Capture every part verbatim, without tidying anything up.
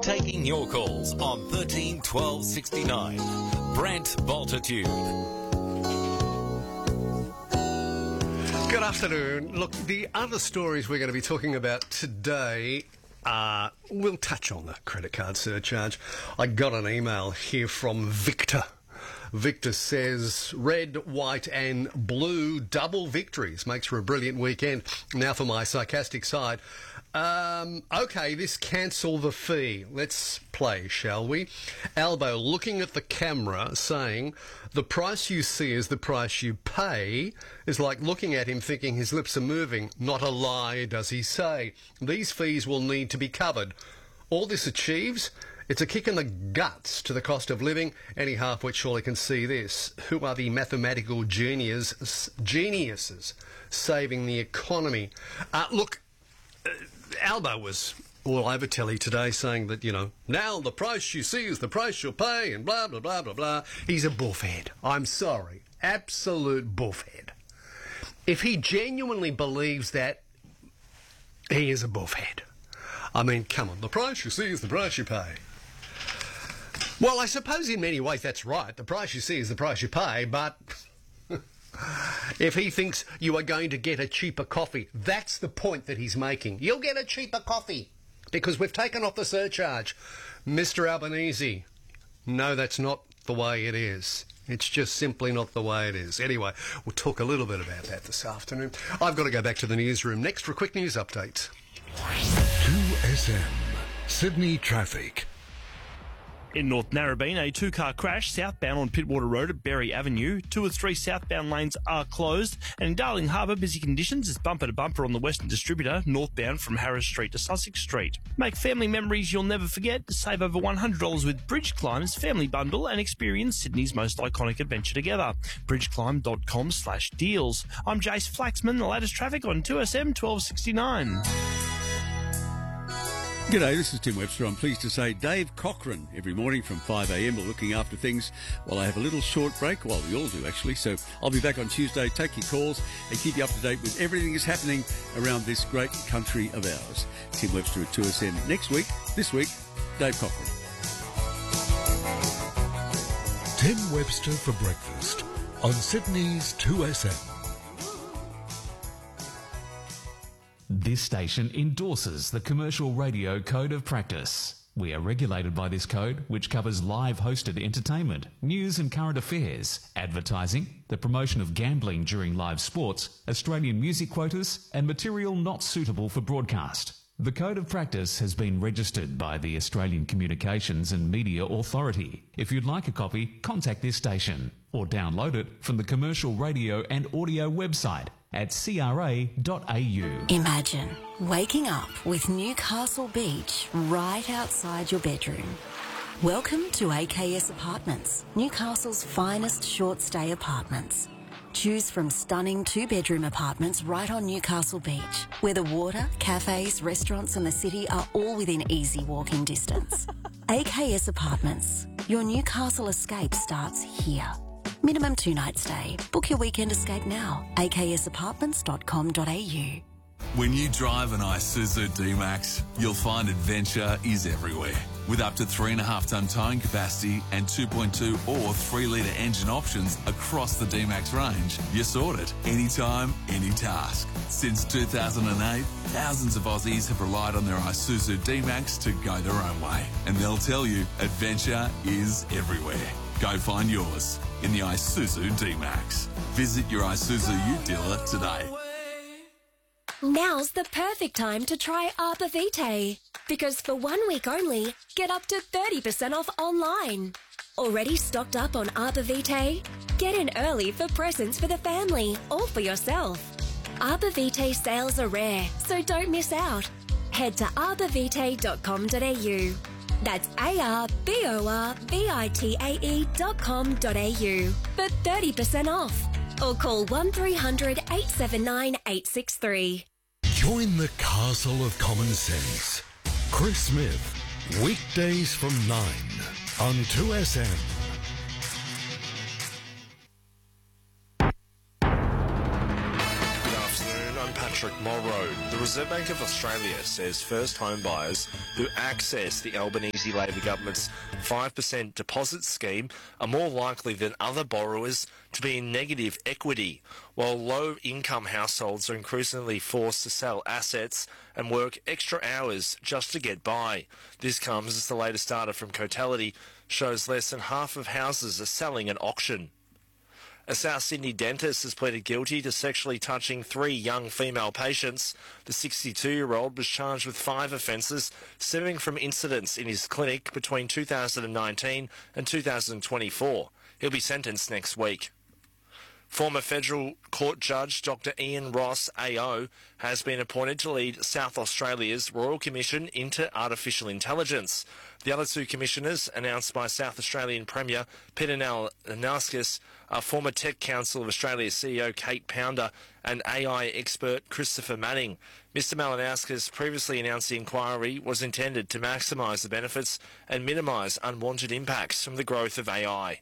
Taking your calls on thirteen twelve sixty-nine. Brent Bultitude. Good afternoon. Look, the other stories we're going to be talking about today, uh, we'll touch on the credit card surcharge. I got an email here from Victor. Victor says, red, white and blue double victories. Makes for a brilliant weekend. Now for my sarcastic side. Um, OK, this cancel the fee. Let's play, shall we? Albo looking at the camera saying, the price you see is the price you pay, is like looking at him thinking his lips are moving. Not a lie, does he say. These fees will need to be covered. All this achieves... It's a kick in the guts to the cost of living. Any half-wit surely can see this. Who are the mathematical genius, geniuses saving the economy? Uh, look, uh, Albo was all over telly today saying that, you know, now the price you see is the price you'll pay and blah, blah, blah, blah, blah. He's a buffhead. I'm sorry. Absolute buffhead. If he genuinely believes that, he is a buffhead. I mean, come on, the price you see is the price you pay. Well, I suppose in many ways that's right. The price you see is the price you pay, but if he thinks you are going to get a cheaper coffee, that's the point that he's making. You'll get a cheaper coffee because we've taken off the surcharge. Mister Albanese, no, that's not the way it is. It's just simply not the way it is. Anyway, we'll talk a little bit about that this afternoon. I've got to go back to the newsroom next for a quick news update. two S M, Sydney traffic. In North Narrabeen, a two-car crash southbound on Pittwater Road at Berry Avenue. Two or three southbound lanes are closed. And in Darling Harbour, busy conditions as bumper-to-bumper on the Western Distributor, northbound from Harris Street to Sussex Street. Make family memories you'll never forget. Save over one hundred dollars with Bridge Climb's Family Bundle and experience Sydney's most iconic adventure together. bridgeclimb.com slash deals. I'm Jace Flaxman, the latest traffic on two S M twelve sixty-nine. G'day, this is Tim Webster. I'm pleased to say Dave Cochran every morning from five a m. We're looking after things while I have a little short break. Well, we all do actually. So I'll be back on Tuesday, take your calls and keep you up to date with everything that's happening around this great country of ours. Tim Webster at two S M next week. This week, Dave Cochran. Tim Webster for breakfast on Sydney's two S M. This station endorses the Commercial Radio Code of Practice. We are regulated by this code, which covers live hosted entertainment, news and current affairs, advertising, the promotion of gambling during live sports, Australian music quotas, and material not suitable for broadcast. The Code of Practice has been registered by the Australian Communications and Media Authority. If you'd like a copy, contact this station or download it from the Commercial Radio and Audio website at c r a dot a u. Imagine waking up with Newcastle Beach right outside your bedroom. Welcome to A K S Apartments, Newcastle's finest short stay apartments. Choose from stunning two-bedroom apartments right on Newcastle Beach, where the water, cafes, restaurants and the city are all within easy walking distance. A K S Apartments, your Newcastle escape starts here. Minimum two-night stay. Book your weekend escape now. a k s apartments dot com dot a u. When you drive an Isuzu D-Max, you'll find adventure is everywhere. With up to three and a half tonne towing capacity and two point two or three litre engine options across the D-Max range, you're sorted. Anytime, any task. Since two thousand eight, thousands of Aussies have relied on their Isuzu D-Max to go their own way. And they'll tell you, adventure is everywhere. Go find yours in the Isuzu D-Max. Visit your Isuzu Ute dealer today. Now's the perfect time to try Arbor Vitae. Because for one week only, get up to thirty percent off online. Already stocked up on Arbor Vitae? Get in early for presents for the family or for yourself. Arbor Vitae sales are rare, so don't miss out. Head to arbor vitae dot com dot a u. That's A R B O R V I T A E dot com dot a u for thirty percent off. Or call one three hundred eight seven nine eight six three. Join the castle of common sense. Chris Smith, weekdays from nine on two S M. Good afternoon, I'm Patrick Patrick Morrow. The Reserve Bank of Australia says first home buyers who access the Albanese Labor government's five percent deposit scheme are more likely than other borrowers to be in negative equity, while low-income households are increasingly forced to sell assets and work extra hours just to get by. This comes as the latest data from Cotality shows less than half of houses are selling at auction. A South Sydney dentist has pleaded guilty to sexually touching three young female patients. The sixty-two-year-old was charged with five offences stemming from incidents in his clinic between two thousand nineteen and two thousand twenty-four. He'll be sentenced next week. Former federal court judge Doctor Ian Ross A O has been appointed to lead South Australia's Royal Commission into Artificial Intelligence. The other two commissioners, announced by South Australian Premier Peter Malinauskas, are former Tech Council of Australia C E O Kate Pounder and A I expert Christopher Manning. Mister Malinauskas previously announced the inquiry was intended to maximise the benefits and minimise unwanted impacts from the growth of A I.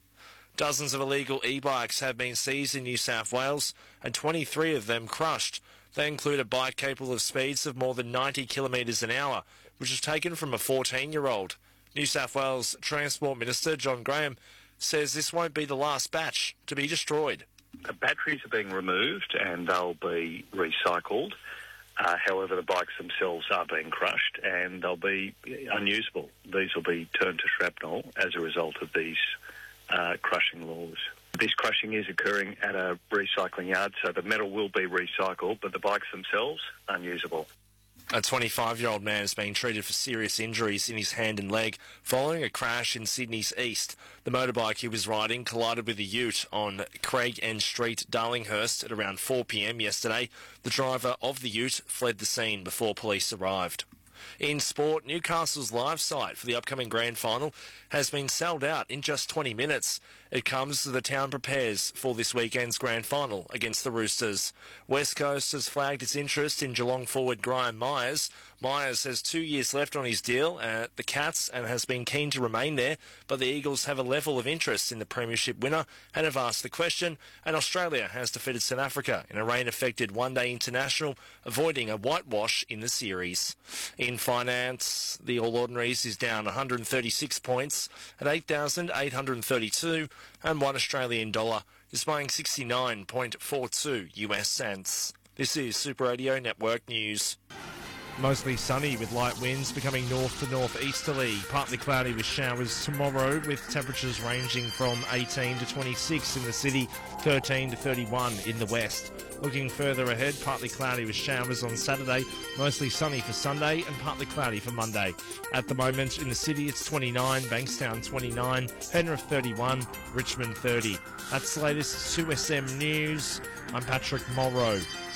Dozens of illegal e-bikes have been seized in New South Wales and twenty-three of them crushed. They include a bike capable of speeds of more than ninety kilometres an hour, which was taken from a fourteen-year-old. New South Wales Transport Minister John Graham says this won't be the last batch to be destroyed. The batteries are being removed and they'll be recycled. Uh, however, the bikes themselves are being crushed and they'll be unusable. These will be turned to shrapnel as a result of these Uh, crushing laws. This crushing is occurring at a recycling yard, so the metal will be recycled, but the bikes themselves, unusable. A twenty-five-year-old man is being treated for serious injuries in his hand and leg following a crash in Sydney's east. The motorbike he was riding collided with a ute on Craig End Street, Darlinghurst, at around four p m yesterday. The driver of the ute fled the scene before police arrived. In sport, Newcastle's live site for the upcoming grand final has been sold out in just twenty minutes. It comes as the town prepares for this weekend's grand final against the Roosters. West Coast has flagged its interest in Geelong forward Graham Myers. Myers has two years left on his deal at the Cats and has been keen to remain there, but the Eagles have a level of interest in the premiership winner and have asked the question, and Australia has defeated South Africa in a rain-affected one-day international, avoiding a whitewash in the series. In finance, the All Ordinaries is down one hundred thirty-six points at eight thousand eight hundred thirty-two, and one Australian dollar is buying sixty-nine point four two U S cents. This is Super Radio Network News. Mostly sunny with light winds becoming north to northeasterly. Partly cloudy with showers tomorrow, with temperatures ranging from eighteen to twenty-six in the city, thirteen to thirty-one in the west. Looking further ahead, partly cloudy with showers on Saturday, mostly sunny for Sunday and partly cloudy for Monday. At the moment in the city it's twenty-nine, Bankstown twenty-nine, Penrith thirty-one, Richmond thirty. That's the latest two S M News. I'm Patrick Morrow.